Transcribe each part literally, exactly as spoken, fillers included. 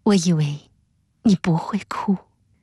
我以为你不会哭，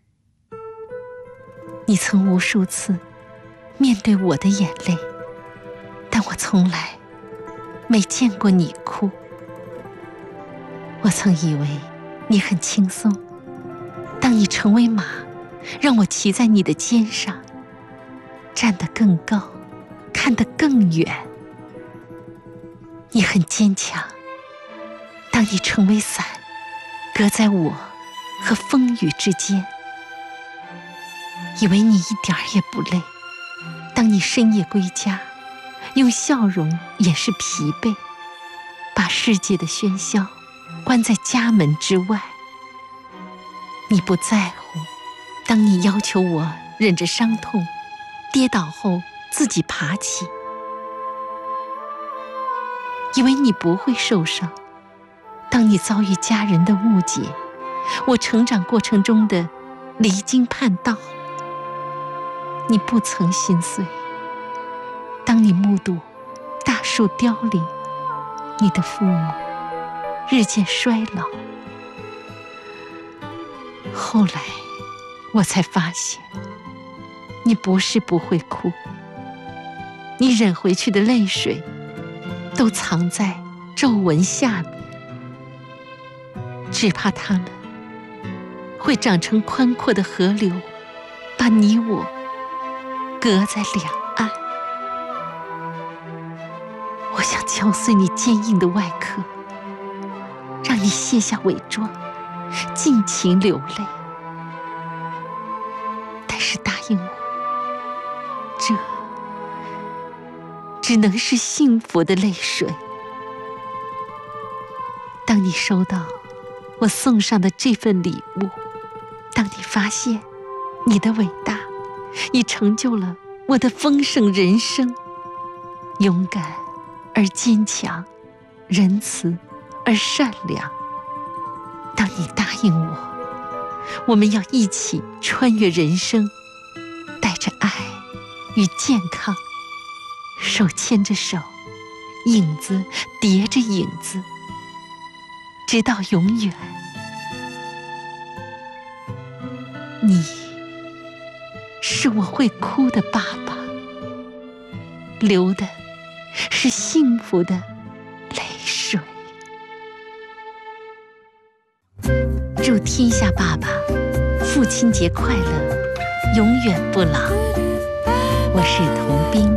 你曾无数次面对我的眼泪，但我从来没见过你哭。我曾以为你很轻松，当你成为马，让我骑在你的肩上，站得更高，看得更远。你很坚强，当你成为伞，隔在我和风雨之间。以为你一点儿也不累，当你深夜归家，用笑容掩饰疲惫，把世界的喧嚣关在家门之外。你不在乎，当你要求我忍着伤痛，跌倒后自己爬起。以为你不会受伤，当你遭遇家人的误解，我成长过程中的离经叛道。你不曾心碎，当你目睹大树凋零，你的父母日渐衰老。后来我才发现，你不是不会哭，你忍回去的泪水都藏在皱纹下面，只怕它们会长成宽阔的河流，把你我隔在两岸。我想敲碎你坚硬的外壳，让你卸下伪装，尽情流泪。但是答应我，这只能是幸福的泪水。当你收到我送上的这份礼物，当你发现你的伟大已成就了我的丰盛人生，勇敢而坚强，仁慈而善良。当你答应我，我们要一起穿越人生，带着爱与健康，手牵着手，影子叠着影子，直到永远。你是我会哭的爸爸，流的是幸福的泪水。祝天下爸爸父亲节快乐，永远不老。我是童斌。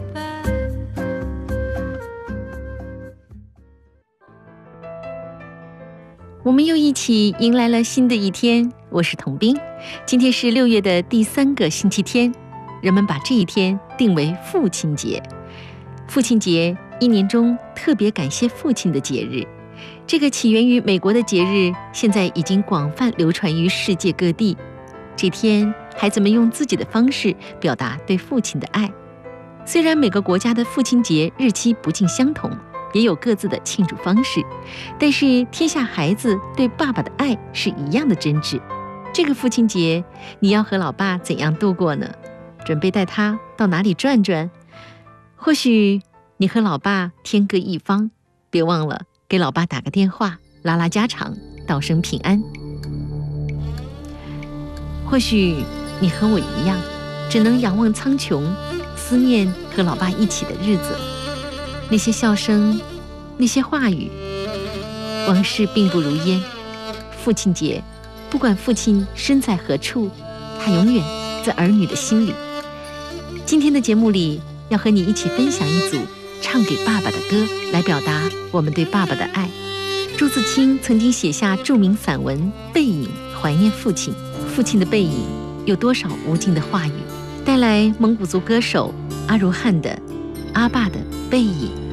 我们又一起迎来了新的一天，我是童斌。今天是六月的第三个星期天，人们把这一天定为父亲节。父亲节，一年中特别感谢父亲的节日。这个起源于美国的节日，现在已经广泛流传于世界各地。这天，孩子们用自己的方式表达对父亲的爱。虽然每个国家的父亲节日期不尽相同，也有各自的庆祝方式，但是天下孩子对爸爸的爱是一样的真挚。这个父亲节，你要和老爸怎样度过呢？准备带他到哪里转转？或许你和老爸天各一方，别忘了给老爸打个电话，拉拉家常，道声平安。或许你和我一样，只能仰望苍穹，思念和老爸一起的日子。那些笑声，那些话语，往事并不如烟。父亲节，不管父亲身在何处，他永远在儿女的心里。今天的节目里，要和你一起分享一组唱给爸爸的歌，来表达我们对爸爸的爱。朱自清曾经写下著名散文《背影》，怀念父亲。父亲的背影，有多少无尽的话语？带来蒙古族歌手阿如汉的《阿爸的背影》。